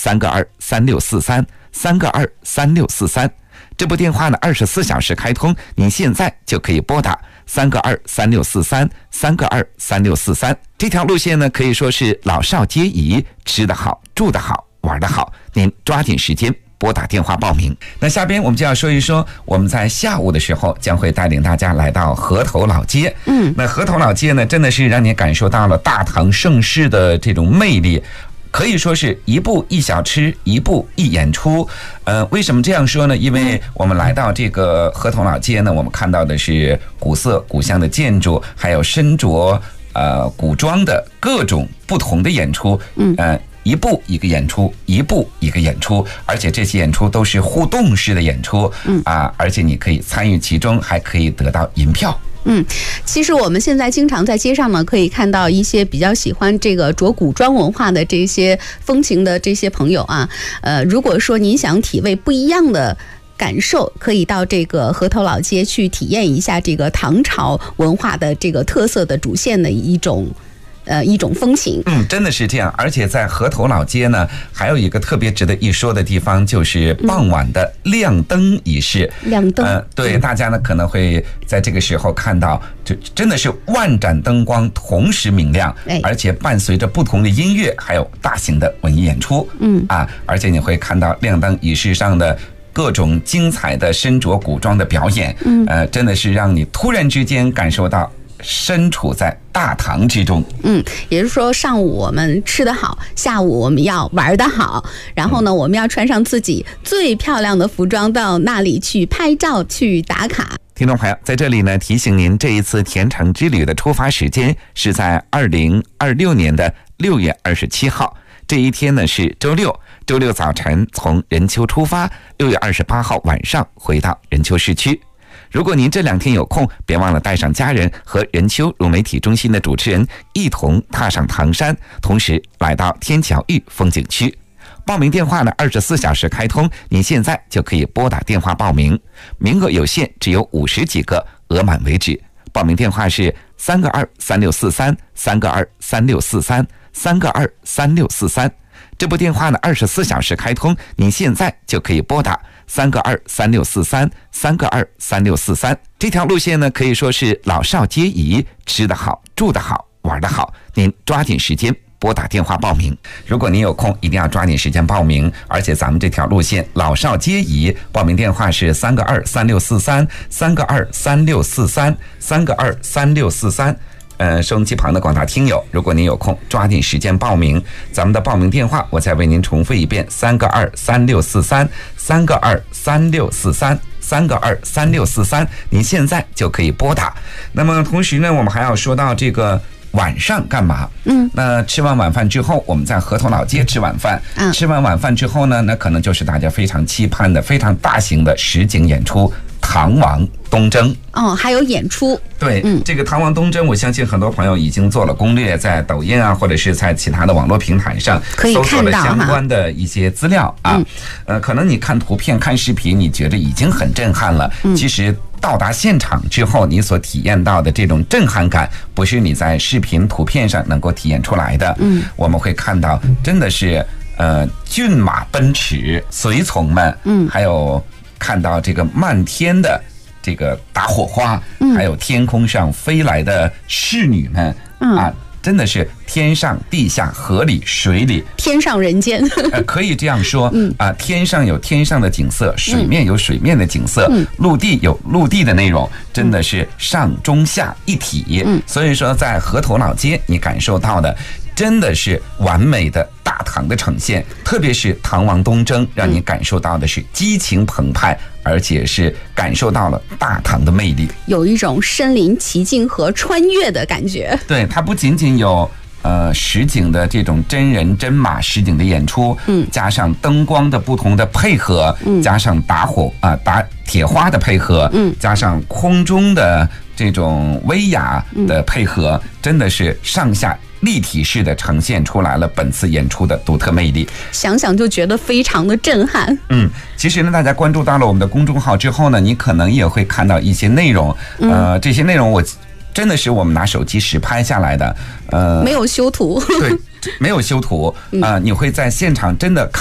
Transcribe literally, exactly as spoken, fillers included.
三个二三六四三，三个二三六四三。这部电话呢二十四小时开通，您现在就可以拨打三个二三六四三，三个二三六四三。这条路线呢可以说是老少皆宜，吃得好，住得好，玩得好，您抓紧时间拨打电话报名。那下边我们就要说一说，我们在下午的时候将会带领大家来到河头老街。嗯，那河头老街呢，真的是让你感受到了大唐盛世的这种魅力。可以说是一步一小吃，一步一演出。呃，为什么这样说呢？因为我们来到这个河头老街呢，我们看到的是古色古香的建筑，还有身着呃古装的各种不同的演出。嗯，呃，一步一个演出，一步一个演出，而且这些演出都是互动式的演出。嗯啊，而且你可以参与其中，还可以得到银票。 嗯，其实我们现在经常在街上呢，可以看到一些比较喜欢这个着古装文化的这些风情的这些朋友啊，呃，如果说您想体味不一样的感受，可以到这个河头老街去体验一下这个唐朝文化的这个特色的主线的一种。呃，一种风情。嗯， 真的是这样。而且在河头老街呢，还有一个特别值得一说的地方，就是傍晚的亮灯仪式。 嗯、亮灯， 呃，对，大家呢可能会在这个时候看到，就真的是万盏灯光同时明亮，哎、而且伴随着不同的音乐，还有大型的文艺演出。嗯啊，而且你会看到亮灯仪式上的各种精彩的身着古装的表演。嗯，呃，真的是让你突然之间感受到身处在大唐之中。 嗯，也就是说上午我们吃得好，下午我们要玩得好，然后呢、嗯、我们要穿上自己最漂亮的服装到那里去拍照去打卡。 听众朋友，在这里呢提醒您，这一次田城之旅的出发时间是在二零二六年的六月二十七号，这一天呢是周六，周六早晨从任丘出发，六月二十八号晚上回到任丘市区。如果您这两天有空，别忘了带上家人和任丘融媒体中心的主持人一同踏上唐山，同时来到天桥峪风景区。报名电话呢二十四小时开通，您现在就可以拨打电话报名，名额有限，只有五十几个，额满为止。报名电话是三个二三六四三，三个二三六四三，三个二三六四三。这部电话呢二十四小时开通，您现在就可以拨打三个二三六四三，三个二三六四三。这条路线呢可以说是老少皆宜，吃得好，住得好，玩得好，您抓紧时间拨打电话报名。如果您有空，一定要抓紧时间报名。而且咱们这条路线老少皆宜，报名电话是三个二三六四三，三个二三六四三，三个二三六四三。呃，收音机旁的广大听友，如果您有空，抓紧时间报名。咱们的报名电话我再为您重复一遍：三个二三六四三，三个二三六四三，三个二三六四三。您现在就可以拨打。那么同时呢，我们还要说到这个晚上干嘛？嗯，那吃完晚饭之后，我们在河头老街吃晚饭。嗯，吃完晚饭之后呢，那可能就是大家非常期盼的非常大型的实景演出——唐王东征。 哦，还有演出。 对，嗯，这个唐王东征，我相信很多朋友已经做了攻略，在抖音啊，或者是在其他的网络平台上搜索了相关的一些资料啊。嗯、呃，可能你看图片、看视频，你觉得已经很震撼了。嗯、其实到达现场之后，你所体验到的这种震撼感，不是你在视频、图片上能够体验出来的。嗯，我们会看到，真的是呃骏马奔驰，随从们，嗯，还有看到这个漫天的这个打火花，还有天空上飞来的侍女们，嗯、啊，真的是天上地下河里水里， 天上人间。 呃，可以这样说，嗯、啊，天上有天上的景色，水面有水面的景色，嗯、陆地有陆地的内容，真的是上中下一体。嗯、所以说，在河头老街，你感受到的真的是完美的大唐的呈现，特别是唐王东征，让你感受到的是激情澎湃，而且是感受到了大唐的魅力， 有一种身临其境和穿越的感觉。 对，它不仅仅有呃实景的这种真人真马实景的演出，嗯，加上灯光的不同的配合，嗯，加上打火啊、呃、打铁花的配合，嗯，加上空中的这种威亚的配合，嗯、真的是上下立体式的呈现出来了本次演出的独特魅力， 想想就觉得非常的震撼。嗯， 其实呢，大家关注到了我们的公众号之后呢，你可能也会看到一些内容，呃，这些内容我真的是我们拿手机实拍下来的，呃， 没有修图， 对，没有修图啊、呃，你会在现场真的看